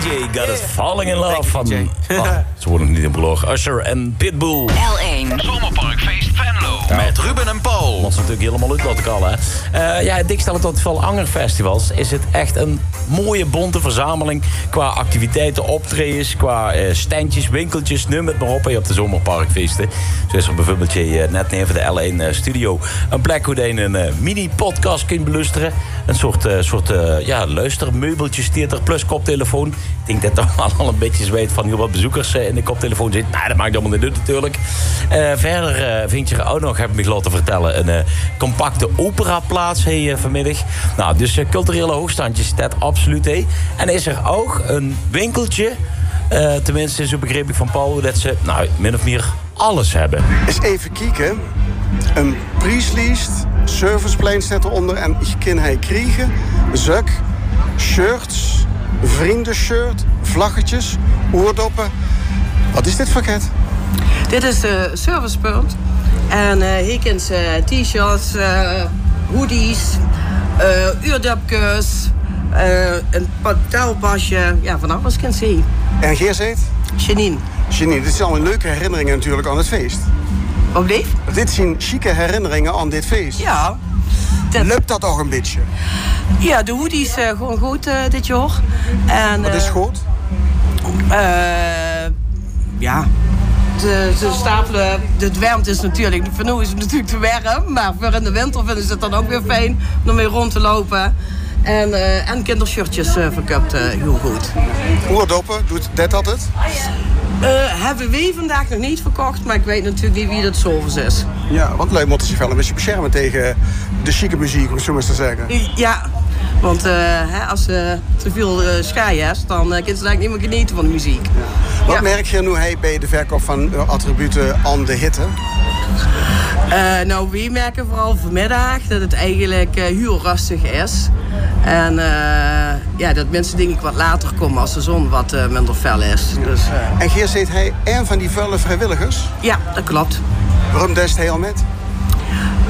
DJ Got It Falling in Love van... ze worden niet in belogen. Usher en Pitbull. L1 Zomerparkfeest Venlo. Met Ruben en Paul. Dat is natuurlijk helemaal uit wat ik al, hè. Ja, dik stellen tot veel Angerfestivals is het echt een mooie bonte verzameling qua activiteiten, optredens, qua standjes, winkeltjes, noem het maar op op de zomerparkfeesten. Zo is er bijvoorbeeld net neven de L1 studio een plek waar je een mini-podcast kunt beluisteren. Een soort luistermeubeltjes theater plus koptelefoon. Ik denk dat er al een beetje weet van heel wat bezoekers in de koptelefoon zitten. Nou, dat maakt allemaal niet uit natuurlijk. Verder vind je er ook nog, heb ik me laten vertellen, een compacte operaplaats vanmiddag. Nou, dus culturele hoogstandjes, dat absoluut. En is er ook een winkeltje, tenminste zo begreep ik van Paul, dat ze min of meer alles hebben. Eens even kijken. Een priestlijst, serviceplein staat eronder en ik kan hij krijgen. Zak, shirts, vriendenshirt, vlaggetjes, oordoppen. Wat is dit pakket? Dit is de servicepunt. En hier kunt ze t-shirts, hoodies, uurdopjes, een patelpasje. Ja, van alles kunt ze hier. En Geert? Janine. Janine, dit zijn allemaal leuke herinneringen natuurlijk aan het feest. Wat bleef? Dit zijn chique herinneringen aan dit feest. Ja. Lukt dat toch een beetje? Ja, de hoodies gewoon goed dit jaar. En, wat is goed? Ja. Ze stapelen, het warmt is natuurlijk, voor nu is het natuurlijk te warm, maar voor in de winter vinden ze het dan ook weer fijn om mee rond te lopen. En kindershirtjes verkoopt heel goed. Oordoppen, doet dat altijd? Hebben we vandaag nog niet verkocht, maar ik weet natuurlijk niet wie dat service is. Ja, want leuk moeten zich wel een beetje beschermen tegen de chique muziek, om het zo maar te zeggen. Ja, want als ze te veel schaai is, dan kunnen ze eigenlijk niet meer genieten van de muziek. Ja. Wat merk je nu bij de verkoop van attributen aan de hitte? Nou, we merken vooral vanmiddag dat het eigenlijk heel rustig is. En dat mensen denk ik wat later komen als de zon wat minder fel is. Dus, En Geert zit hij een van die vuile vrijwilligers? Ja, dat klopt. Waarom deed hij al met?